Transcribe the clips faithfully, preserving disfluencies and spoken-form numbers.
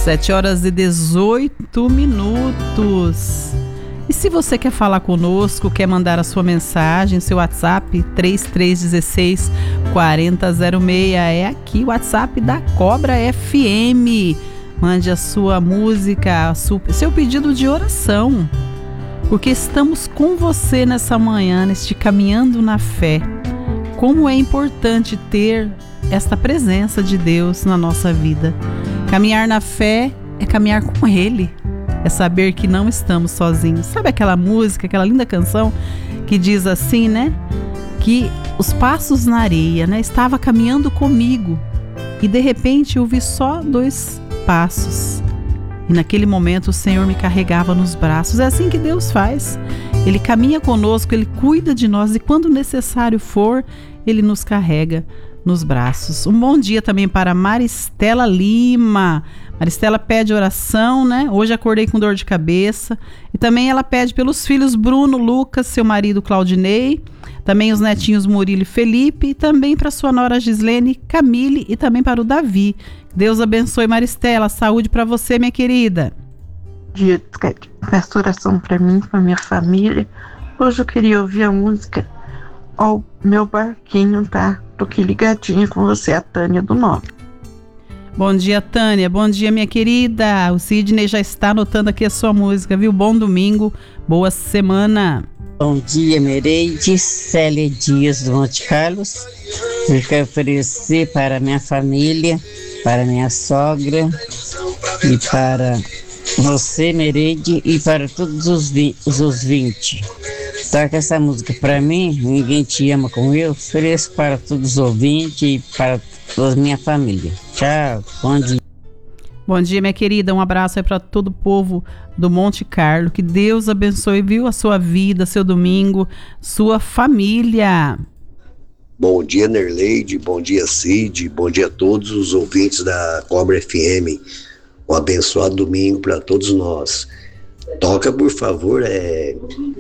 sete horas e dezoito minutos. E se você quer falar conosco, quer mandar a sua mensagem, seu WhatsApp três três um seis, quatro zero zero seis, é aqui o WhatsApp da Cobra F M. Mande a sua música, seu pedido de oração, porque estamos com você nessa manhã, neste Caminhando na Fé. Como é importante ter esta presença de Deus na nossa vida. Caminhar na fé é caminhar com Ele, é saber que não estamos sozinhos. Sabe aquela música, aquela linda canção que diz assim, né? Que os passos na areia, né? Estava caminhando comigo e de repente eu vi só dois passos. E naquele momento o Senhor me carregava nos braços. É assim que Deus faz. Ele caminha conosco, Ele cuida de nós e quando necessário for, Ele nos carrega nos braços. Um bom dia também para Maristela Lima. Maristela pede oração, né? Hoje acordei com dor de cabeça. E também ela pede pelos filhos Bruno, Lucas, seu marido Claudinei, também os netinhos Murilo e Felipe, e também para sua nora Gislene, Camille e também para o Davi. Deus abençoe, Maristela. Saúde para você, minha querida. Dia, peço oração para mim, para minha família. Hoje eu queria ouvir a música Ó o Meu Barquinho, tá? Tô aqui ligadinha com você, a Tânia do Nove. Bom dia, Tânia. Bom dia, minha querida. O Sidney já está anotando aqui a sua música, viu? Bom domingo, boa semana. Bom dia, Mereide, Célia Dias do Monte Carlos. Eu quero oferecer para minha família, para minha sogra e para você, Mereide, e para todos os, vi- os vinte. Toca essa música para mim, Ninguém Te Ama Como Eu. Ofereço para todos os ouvintes e para toda a minha família. Tchau, bom dia. Bom dia, minha querida. Um abraço aí para todo o povo do Monte Carlo. Que Deus abençoe, viu, a sua vida, seu domingo, sua família. Bom dia, Nerleide. Bom dia, Cid. Bom dia a todos os ouvintes da Cobra F M. Um abençoado domingo para todos nós. Toca, por favor, é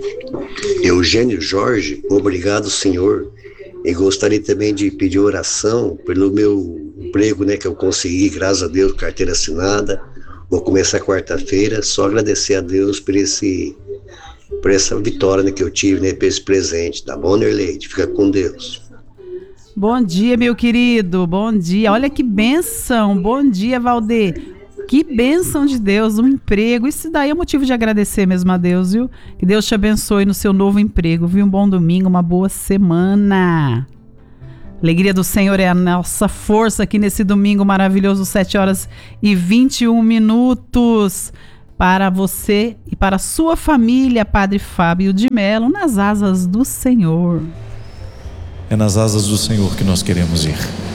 Eugênio Jorge, Obrigado, Senhor. E gostaria também de pedir oração pelo meu emprego, né, que eu consegui, graças a Deus, carteira assinada. Vou começar quarta-feira, só agradecer a Deus por, esse, por essa vitória, né, que eu tive, né, por esse presente, tá bom, Nerleide? Fica com Deus. Bom dia, meu querido, bom dia. Olha que bênção, bom dia, Valdir. Que bênção de Deus, um emprego. Isso daí é motivo de agradecer mesmo a Deus, viu? Que Deus te abençoe no seu novo emprego, viu? Um bom domingo, uma boa semana. Alegria do Senhor é a nossa força aqui nesse domingo maravilhoso, sete horas e vinte e um minutos. Para você e para a sua família, Padre Fábio de Mello, nas asas do Senhor. É nas asas do Senhor que nós queremos ir.